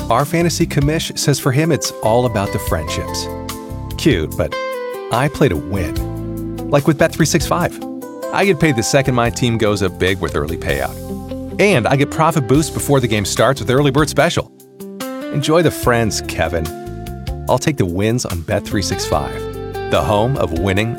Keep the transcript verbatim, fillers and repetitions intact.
Our fantasy commish says for him it's all about the friendships. Cute, but I play to win. Like with Bet three sixty-five. I get paid the second my team goes up big with early payout. And I get profit boosts before the game starts with Early Bird Special. Enjoy the friends, Kevin. I'll take the wins on Bet three sixty-five, the home of winning